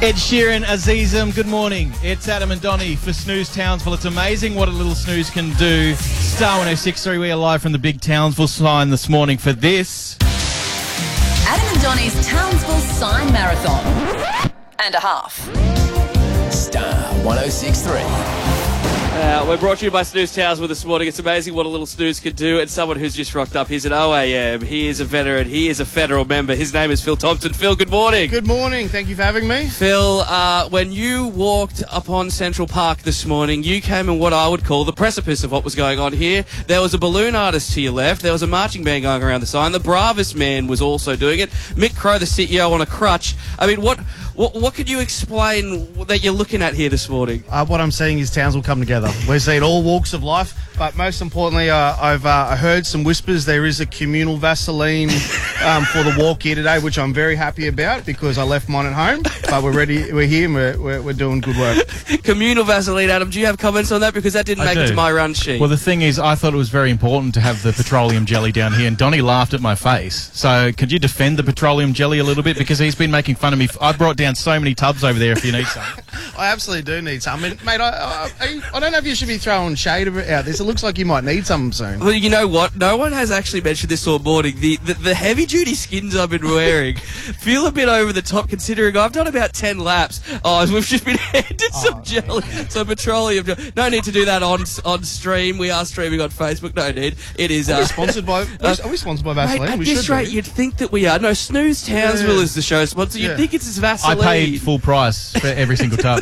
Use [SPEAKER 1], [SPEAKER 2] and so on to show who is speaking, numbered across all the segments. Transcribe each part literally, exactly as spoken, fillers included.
[SPEAKER 1] Ed Sheeran, Azizam, good morning. It's Adam and Donnie for Snooze Townsville. It's amazing what a little snooze can do. Star one oh six point three, we are live from the big Townsville sign this morning for this.
[SPEAKER 2] Adam and Donnie's Townsville Sign Marathon. And a half.
[SPEAKER 3] Star one oh six point three.
[SPEAKER 4] Uh, we're brought to you by Snooze Townsville this morning. It's amazing what a little snooze can do. And someone who's just rocked up. He's an O A M. He is a veteran. He is a federal member. His name is Phil Thompson. Phil, good morning.
[SPEAKER 5] Good morning. Thank you for having me.
[SPEAKER 4] Phil, uh, when you walked upon Central Park this morning, you came in what I would call the precipice of what was going on here. There was a balloon artist to your left. There was a marching band going around the sign. The bravest man was also doing it. Mick Crow, the C E O, on a crutch. I mean, what what, what could you explain that you're looking at here this morning?
[SPEAKER 5] Uh, what I'm seeing is towns will come together. We're seeing all walks of life, but most importantly, uh, I've uh, heard some whispers. There is a communal Vaseline um, for the walk here today, which I'm very happy about because I left mine at home. But we're ready. We're here. And we're, we're we're doing good work.
[SPEAKER 4] Communal Vaseline, Adam. Do you have comments on that? Because that didn't
[SPEAKER 1] I
[SPEAKER 4] make
[SPEAKER 1] do.
[SPEAKER 4] it to my run sheet.
[SPEAKER 1] Well, the thing is, I thought it was very important to have the petroleum jelly down here, and Donnie laughed at my face. So could you defend the petroleum jelly a little bit? Because he's been making fun of me. I brought down so many tubs over there if you need some.
[SPEAKER 5] I absolutely do need some, and, mate. I, I I don't know if you should be throwing shade out this. It looks like you might need some soon.
[SPEAKER 4] Well, you know what? No one has actually mentioned this all morning. The, the, the heavy-duty skins I've been wearing feel a bit over the top, considering I've done about ten laps. Oh, we've just been handed some
[SPEAKER 5] Oh,
[SPEAKER 4] jelly, some petroleum jelly. No need to do that on on stream. We are streaming on Facebook. No need. It is...
[SPEAKER 5] Are
[SPEAKER 4] Uh,
[SPEAKER 5] we sponsored by?
[SPEAKER 4] uh,
[SPEAKER 5] Are we sponsored by
[SPEAKER 4] Mate,
[SPEAKER 5] Vaseline?
[SPEAKER 4] at
[SPEAKER 5] we
[SPEAKER 4] this
[SPEAKER 5] should
[SPEAKER 4] rate,
[SPEAKER 5] be.
[SPEAKER 4] you'd think that we are. No, Snooze Townsville
[SPEAKER 5] Yeah.
[SPEAKER 4] is the show sponsor. You'd
[SPEAKER 5] Yeah.
[SPEAKER 4] think it's
[SPEAKER 1] I
[SPEAKER 4] Vaseline.
[SPEAKER 1] paid full price for every single tub.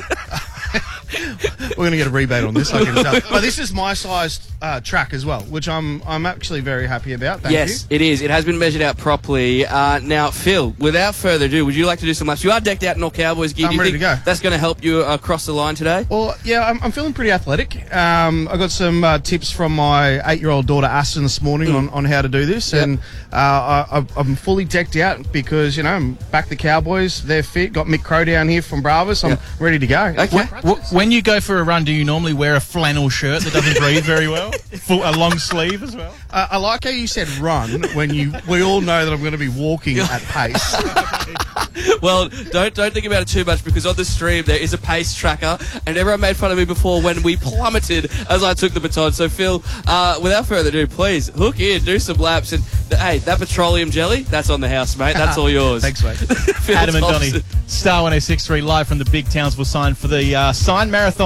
[SPEAKER 5] We're going to get a rebate on this, I can tell. But this is my sized uh, track as well, which I'm I'm actually very happy about. Thank
[SPEAKER 4] Yes,
[SPEAKER 5] you.
[SPEAKER 4] it is. It has been measured out properly. Uh, now, Phil, without further ado, would you like to do some laps? You are decked out in all Cowboys gear.
[SPEAKER 5] I'm
[SPEAKER 4] Do you
[SPEAKER 5] ready
[SPEAKER 4] think
[SPEAKER 5] to go.
[SPEAKER 4] That's going to help you uh, across the line today?
[SPEAKER 5] Well, yeah, I'm, I'm feeling pretty athletic. Um, I got some uh, tips from my eight-year-old daughter Aston this morning
[SPEAKER 4] Mm.
[SPEAKER 5] on, on how to do this,
[SPEAKER 4] Yep.
[SPEAKER 5] and uh, I, I'm fully decked out because you know I'm back the Cowboys. They're fit. Got Mick Crow down here from Bravos. I'm
[SPEAKER 4] Yep.
[SPEAKER 5] ready to go.
[SPEAKER 4] Okay.
[SPEAKER 1] W- when you go for a run, do you normally wear a flannel shirt that doesn't breathe very well? Full, a long sleeve as well?
[SPEAKER 5] Uh, I like how you said run when you. We all know that I'm going to be walking at pace.
[SPEAKER 4] Well, don't don't think about it too much because on the stream there is a pace tracker, and everyone made fun of me before when we plummeted as I took the baton. So, Phil, uh, without further ado, please hook in, do some laps, and th- hey, that petroleum jelly, that's on the house, mate. That's all yours.
[SPEAKER 5] Thanks, mate.
[SPEAKER 4] Phil
[SPEAKER 1] Adam and
[SPEAKER 4] Thompson.
[SPEAKER 1] Donnie, Star one oh six point three, live from the big Townsville sign for the uh, sign marathon.